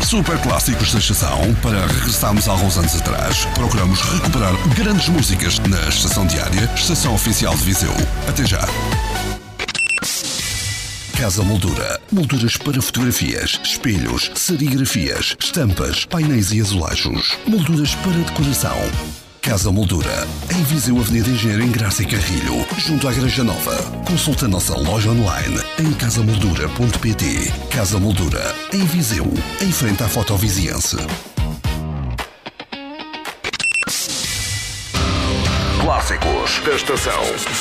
Super clássicos da estação. Para regressarmos há alguns anos atrás, procuramos recuperar grandes músicas na Estação Diária, Estação Oficial de Viseu. Até já! Casa Moldura. Molduras para fotografias, espelhos, serigrafias, estampas, painéis e azulejos. Molduras para decoração. Casa Moldura. Em Viseu, Avenida Engenheiro Graça e Carrilho, junto à Igreja Nova. Consulta a nossa loja online em casamoldura.pt. Casa Moldura. Em Viseu, em frente à Fotoviziense. Clássicos da estação.